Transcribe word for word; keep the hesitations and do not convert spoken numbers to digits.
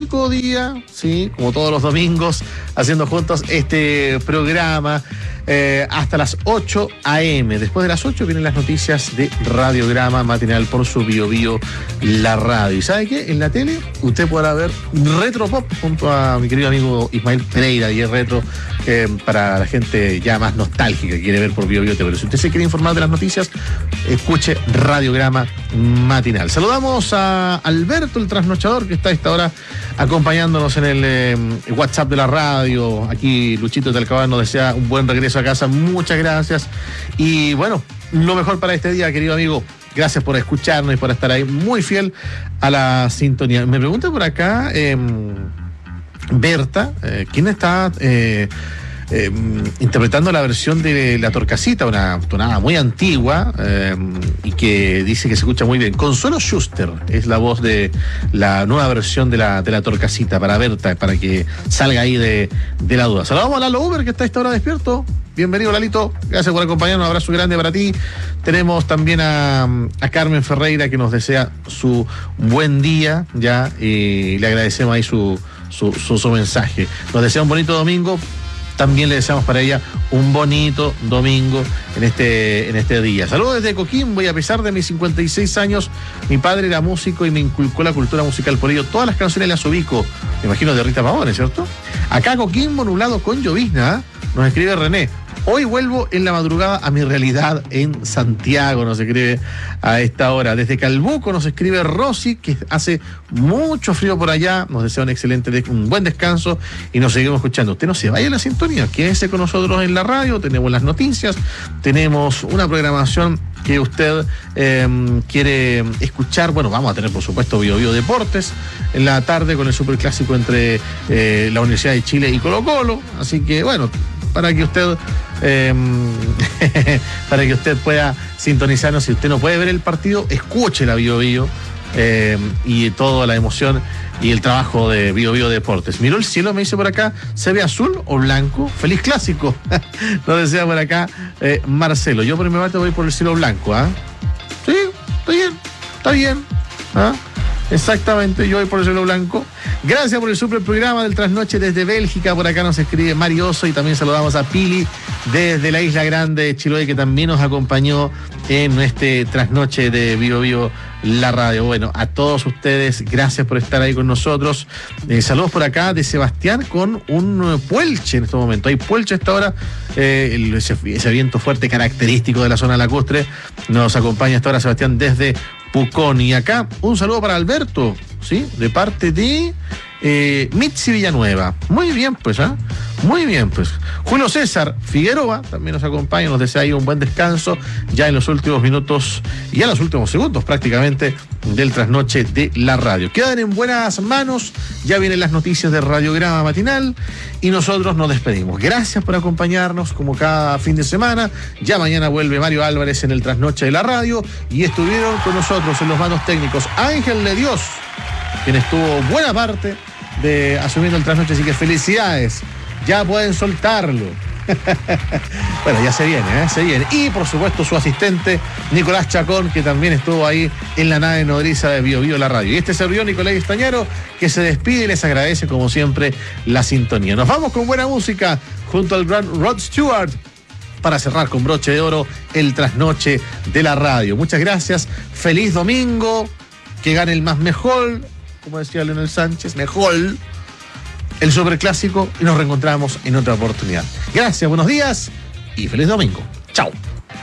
único día, sí, como todos los domingos, haciendo juntos este programa eh, hasta las ocho a eme. Después de las ocho vienen las noticias de Radiograma Matinal por su Bio Bio La Radio. ¿Y sabe qué? En la tele usted podrá ver Retro Pop junto a mi querido amigo Ismael Pereira, y es retro eh, para la gente ya más nostálgica que quiere ver por Bio Bio T V. Pero si usted se quiere informar de las noticias, escuche Radiograma Matinal. Saludamos a Alberto, el trasnochador, que está a esta hora acompañándonos en el eh, WhatsApp de la radio. Aquí Luchito de Talcahuano nos desea un buen regreso a casa. Muchas gracias. Y bueno, lo mejor para este día, querido amigo. Gracias por escucharnos y por estar ahí muy fiel a la sintonía. Me pregunta por acá eh, Berta, eh, ¿quién está eh, eh, interpretando la versión de La Torcasita, una tonada muy antigua eh, y que dice que se escucha muy bien? Consuelo Schuster es la voz de la nueva versión de la, de la Torcasita para Berta, para que salga ahí de, de la duda. Saludamos a Lalo Uber, que está a esta hora despierto. Bienvenido, Lalito. Gracias por acompañarnos. Un abrazo grande para ti. Tenemos también a, a Carmen Ferreira, que nos desea su buen día, ya, y le agradecemos ahí su, su, su, su mensaje. Nos desea un bonito domingo. También le deseamos para ella un bonito domingo en este, en este día. Saludos desde Coquimbo, y a pesar de mis cincuenta y seis años, mi padre era músico y me inculcó la cultura musical. Por ello, todas las canciones las ubico. Me imagino de Rita Pavone, ¿cierto? Acá Coquimbo, nublado con llovizna, ¿eh? Nos escribe René. Hoy vuelvo en la madrugada a mi realidad en Santiago, nos escribe a esta hora. Desde Calbuco nos escribe Rosy, que hace mucho frío por allá. Nos desea un excelente, un buen descanso y nos seguimos escuchando. Usted no se vaya a la sintonía, quédese con nosotros en la radio. Tenemos las noticias, tenemos una programación que usted eh, quiere escuchar. Bueno, vamos a tener, por supuesto, Bio Bio Deportes en la tarde con el superclásico entre eh, la Universidad de Chile y Colo Colo. Así que, bueno, para que usted eh, para que usted pueda sintonizarnos. Si usted no puede ver el partido, escuche la Bio Bio eh, y toda la emoción y el trabajo de Bio Bio Deportes. Miró el cielo, me dice por acá, ¿se ve azul o blanco? Feliz clásico. Nos desea por acá eh, Marcelo. Yo por mi parte voy por el cielo blanco, ¿ah? ¿eh? Sí, está bien, está bien. ¿Ah? Exactamente, yo voy por el cielo blanco. Gracias por el super programa del Trasnoche desde Bélgica. Por acá nos escribe Marioso, y también saludamos a Pili desde la Isla Grande de Chiloé, que también nos acompañó en este Trasnoche de Bio Bio La Radio. Bueno, a todos ustedes, gracias por estar ahí con nosotros. Eh, saludos por acá de Sebastián con un puelche en este momento. Hay puelche a esta hora, eh, el, ese, ese viento fuerte característico de la zona lacustre. Nos acompaña a esta hora Sebastián desde Pucón. Y acá un saludo para Alberto, ¿sí? De parte de eh, Mitzi Villanueva. Muy bien, pues, ¿ah? ¿eh? Muy bien, pues. Julio César Figueroa también nos acompaña, nos desea ahí un buen descanso ya en los últimos minutos y ya en los últimos segundos prácticamente del Trasnoche de la Radio. Quedan en buenas manos, ya vienen las noticias de Radiograma Matinal y nosotros nos despedimos. Gracias por acompañarnos como cada fin de semana. Ya mañana vuelve Mario Álvarez en el Trasnoche de la Radio, y estuvieron con nosotros en los mandos técnicos Ángel de Dios, quien estuvo buena parte de asumiendo el Trasnoche, así que felicidades. Ya pueden soltarlo. Bueno, ya se viene, ¿eh? Se viene. Y por supuesto su asistente Nicolás Chacón, que también estuvo ahí en la nave nodriza de Bio Bio La Radio. Y este servidor Nicolás Estañaro, que se despide y les agradece como siempre la sintonía. Nos vamos con buena música junto al gran Rod Stewart para cerrar con broche de oro el Trasnoche de la Radio. Muchas gracias, feliz domingo, que gane el más mejor, como decía Leonel Sánchez, mejor el superclásico, y nos reencontramos en otra oportunidad. Gracias, buenos días y feliz domingo. Chao.